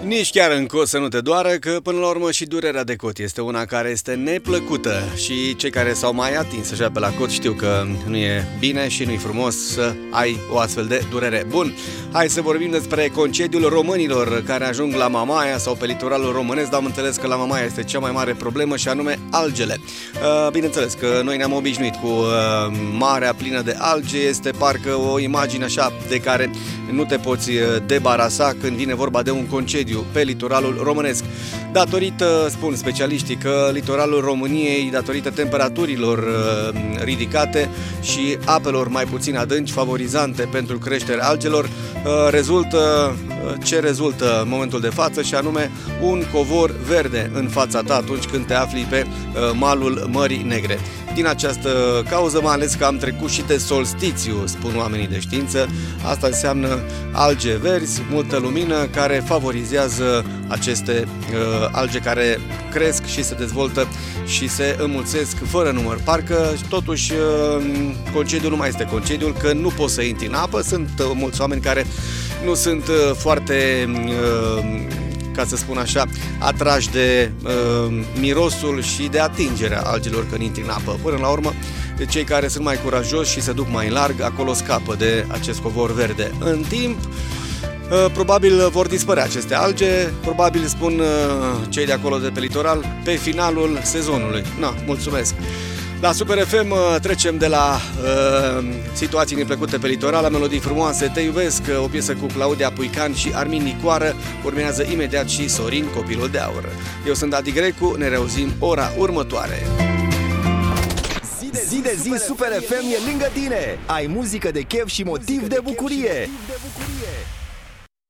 Nici chiar în cot să nu te doară, că până la urmă și durerea de cot este una care este neplăcută și cei care s-au mai atins așa pe la cot știu că nu e bine și nu-i frumos să ai o astfel de durere. Bun, hai să vorbim despre concediul românilor care ajung la Mamaia sau pe litoralul românesc, dar am înțeles că la Mamaia este cea mai mare problemă și anume algele. Bineînțeles că noi ne-am obișnuit cu marea plină de alge, este parcă o imagine așa de care nu te poți debarasa când vine vorba de un concediu pe litoralul românesc. Datorită, spun specialiștii, că litoralul României, datorită temperaturilor ridicate și apelor mai puțin adânci, favorizante pentru creșterea algelor, rezultă în momentul de față și anume un covor verde în fața ta atunci când te afli pe malul Mării Negre. Din această cauză, mai ales că am trecut și de solstițiu, spun oamenii de știință, asta înseamnă alge verzi, multă lumină care favorizează aceste alge care cresc și se dezvoltă și se înmulțesc fără număr. Parcă totuși concediul nu mai este concediul, că nu poți să intri în apă. Sunt mulți oameni care nu sunt foarte ca să spun așa, atrași de mirosul și de atingerea algelor când intri în apă. Până la urmă, cei care sunt mai curajoși și se duc mai larg, acolo scapă de acest covor verde. În timp, probabil vor dispărea aceste alge, probabil spun cei de acolo de pe litoral, pe finalul sezonului. Na, mulțumesc! La Super FM trecem de la situații neplăcute pe litoral la melodii frumoase. Te iubesc, o piesă cu Claudia Puican și Armin Nicoară. Urmează imediat și Sorin, Copilul de Aur. Eu sunt Adi Grecu, ne reauzim ora următoare. Zi de zi Super FM e lângă tine. Ai muzică de chef și motiv de bucurie.